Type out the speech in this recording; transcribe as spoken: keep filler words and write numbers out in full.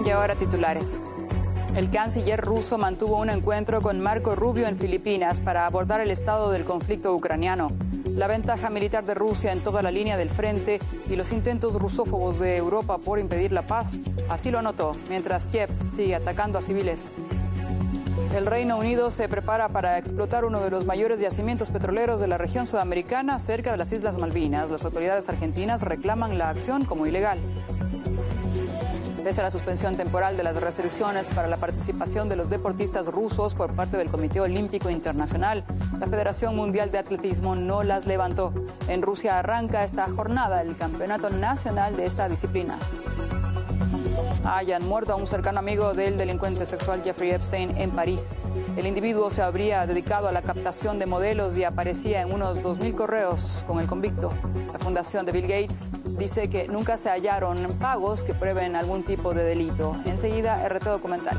Y ahora titulares. El canciller ruso mantuvo un encuentro con Marco Rubio en Filipinas para abordar el estado del conflicto ucraniano, la ventaja militar de Rusia en toda la línea del frente y los intentos rusófobos de Europa por impedir la paz. Así lo anotó, mientras Kiev sigue atacando a civiles. El Reino Unido se prepara para explotar uno de los mayores yacimientos petroleros de la región sudamericana cerca de las Islas Malvinas. Las autoridades argentinas reclaman la acción como ilegal. Pese a la suspensión temporal de las restricciones para la participación de los deportistas rusos por parte del Comité Olímpico Internacional, la Federación Mundial de Atletismo no las levantó. En Rusia arranca esta jornada el campeonato nacional de esta disciplina. Hayan muerto a un cercano amigo del delincuente sexual Jeffrey Epstein en París. El individuo se habría dedicado a la captación de modelos y aparecía en unos dos mil correos con el convicto. La fundación de Bill Gates dice que nunca se hallaron pagos que prueben algún tipo de delito. Enseguida, R T documental.